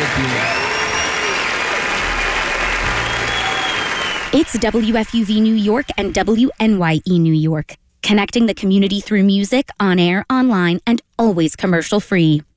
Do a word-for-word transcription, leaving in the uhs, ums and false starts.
It's W F U V New York and W N Y E New York, connecting the community through music, on air, online, and always commercial free.